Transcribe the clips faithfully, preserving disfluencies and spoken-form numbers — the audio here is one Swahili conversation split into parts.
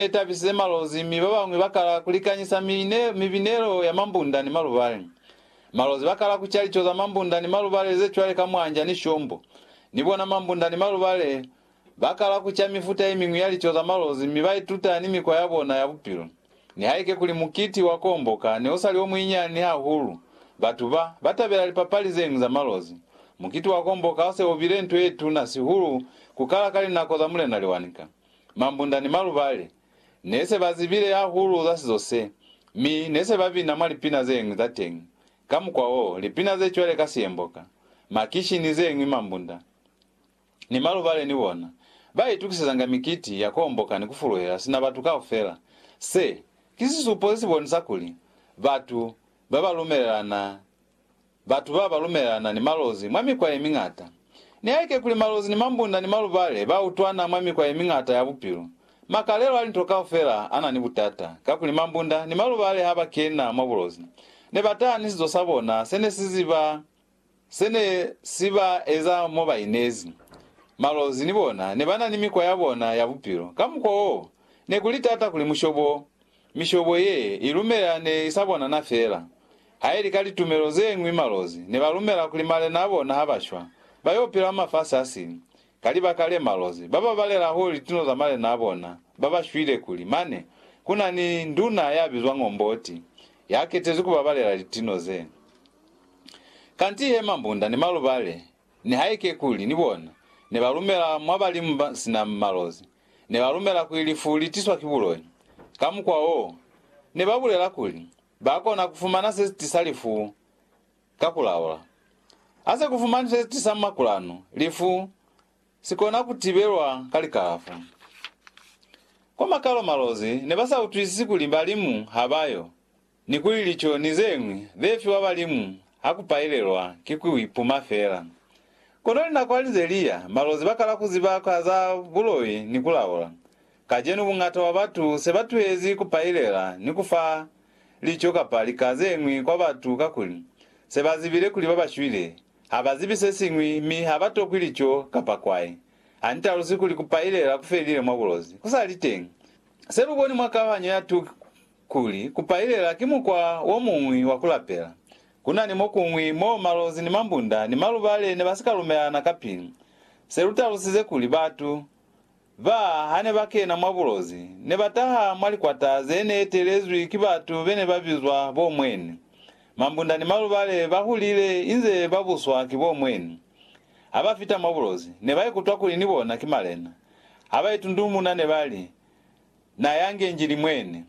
Etabise malozi mibaba ngwe bakala kulikanyisa mine mibinero ya mambunda ni malubale. Malozi bakala kuchali choza mambunda ni malubale ze chwale kamwanja ni shombo. Nibona mambunda ni malubale bakala kucha mifuta imingu yali choza malozi mibai tuta ni mikwa yabona ya bupiro. Ni haike kuli mukiti wa komboka ni osali omwinya ni hahulu. Batuba batabela lipapali zengu za malozi. Mukiti wa komboka ose obirentu etu na sihulu kukala kali nakoza mule naliwanika. Mambunda ni malubale. Nese bazibile ya hulu zasi zose. Mi nese babi na malipina zengu za tengi. Kamu kwa o, lipina ze chwele kasi emboka. Makishi ni zengu mambunda. Ni malubale ni wona. Bae tukisezanga mikiti ya komboka ni kufuruhela. Sina batu ka ufela. Se, kisi supozisi bonisakuli. Batu, baba lumelana. Batu baba lumelana ni malozi. Mwami kwa emingata. Ni haike kuli malozi ni mambunda ni malubale. Ba utuana mwami kwa emingata ya bupiru. Makalelo ali ntoka ofela ana ni butata. Kakuli mambunda ni malubale haba kena mabulozi. Ne batani sizo sabona sene siziba sene siba eza moba inezi. Malozi ni bona ne bana ni mikwa yabona ya bupiro. Kamuko ne kulitata kuli mushobo. Mishobo ye ilumera ne isabona na fela. Hairi kali tumeroze ngwi malozi. Ne balumera kuli male nabo na habashwa. Bayopira mafasa asini. Kaliba kale malozi. Baba balela holi tino za male nabona. Baba shwile kuli. Mane, kuna ni nduna ya bizwa ngomboti. Yake tezuku babalela litino ze. Kanti he mambunda ni malubale. Ni haike kuli, ni bona. Ne balumela mwabali sina malozi. Ne balumela kuilifu litiswa kibuloni. Kamu kwa o. Ne babulela kuli. Bako na kufumana sesi tisalifu kakulaola. Ase kufumana sesi tisama kulano. Lifu sikona kutiberwa kali kalafu. Kwa makalo malozi, nebasa utuisi kulimbalimu habayo. Nikuli licho nizengwi, vefi wabalimu, hakupailelwa kikui pumafera. Konoli na kwa lizelia, malozi bakala kuzibaka za buloi nikulaola. Kajenu bungata wabatu, sebatu hezi kupailela, nikufa licho kapali kazengwi kwa batu kakuli. Sebazibile kuli baba shwile. Habazibise singwi mi habato kwilicho kapakwai. Anita lusiku likupailela kufelile mwabulozi. Kusali tengi. Seruboni mwakawanyo ya tu kuli kupailela kimu kwa womungwi wakulapela. Kuna ni mokungwi mo malozi ni mambunda ni malubale ne basika lumela na kapini. Seruta lusize kuli batu. Va hane bake na mwabulozi. Ne bataha mwali kwa tazene telezwi kibatu bene babizwa bo mweni. Mambunda ni malubale bahulile inze babuswa kibo mweni. Abafita mabulozi ne baye kutwa kuli nibona kimalena. Abaye tundumu na ne bali na yange njiri mwene.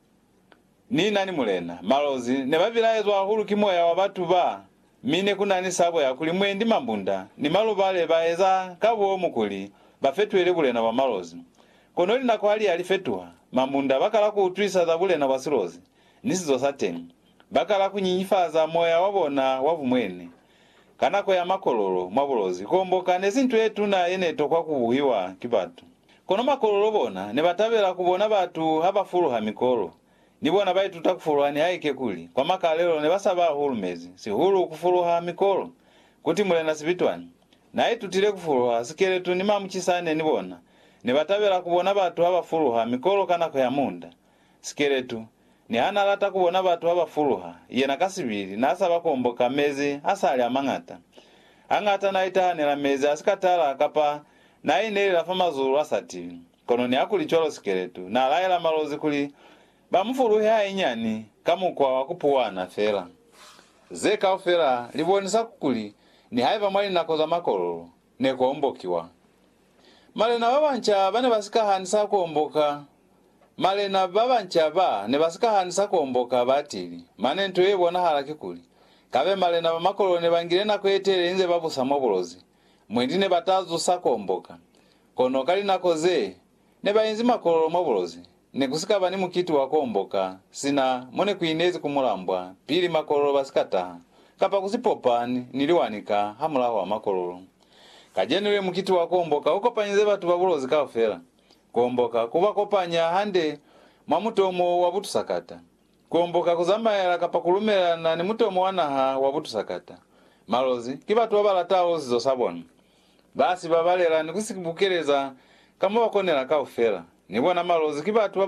Ni nani mulena malozi ne babilazwa hulu kimoya wabatu ba mine kuna ni sabo ya kuli mwendi mambunda ni malubale baeza kabo mukuli bafetwele bulena wa malozi. Konoli na kwali alifetwa mambunda bakala kutwisa za bulena basilozi nisizo sateni. Bakala kunyifaza moya wabona wavumwene. Kanako ya makololo mwabulozi. Komboka nezintu etu na ene tokwa kubuhiwa kibatu. Kono makololo bona ne batabela kubona batu habafuruha mikolo. Nibona bayi tutakufuruha ni haike kuli. Kwa makalelo ne basaba hulumezi. Si hulu kufuruha mikolo. Kuti mule nasibitwani. Na etu tile kufuruha sikeletu ni mamuchisane nibona. Ne batabela kubona batu habafuruha mikolo kanako ya munda. Sikeletu. Ni hana lata kubona batu habafuruha. Iye nakasibili nasa bakomboka mezi asali amangata. Angata na itahanela mezi asikatala kapa na ine la famazuru asati. Kono ni hakuli cholo sikeletu. Na alaila malozi kuli bamufuruhi hainyani kamu kwa wakupuwana fela. Zeka ufela libonisa kukuli ni haiva mwali nakoza makololo ne kuombokiwa. Male na wabancha bane basika hanisa kuomboka. Male na babancha ba ne basika hanisa kuomboka batili. Mane ntuye bona halaki kuli. Kabe male na makololo ne bangire na kwetere inze babu samobulozi. Mwendine batazu sa kuomboka. Kono kali nakoze ne bayinzi makololo mabulozi. Ne kusika bani mukiti wa kuomboka. Sina mone kuinezi kumulambwa. Pili makololo basikata. Kapa kusipopani niliwanika hamulaho wa makololo. Kajenule mukiti wa kuomboka uko panyize batu babulozi kaofela. Kuomboka kuba kopanya hande mamutomo wabutu sakata. Kuomboka kuzamba ya kapa kulumela na ni mutomo wanaha wabutu sakata. Malozi kibatu wabala tao zizo saboni. Basi babalela ni kusikibukeleza kama wakonela kaofela. nibona malozi kibatu